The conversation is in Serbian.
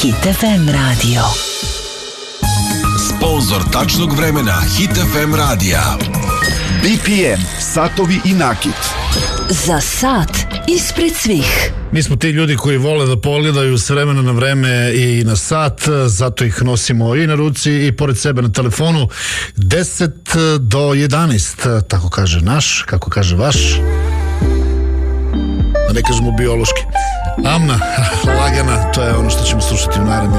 Hit FM radio. Sponzor tačnog vremena Hit FM radija. BPM, satovi i nakit. Za sat ispred svih. Mi smo ti ljudi koji vole da pogledaju s vremena na vreme i na sat, zato ih nosimo i na ruci i pored sebe na telefonu. 10 do 11, tako kaže naš, kako kaže vaš. Da ne kažemo biološki. Amna, lagana, to je ono što ćemo slušati u narednim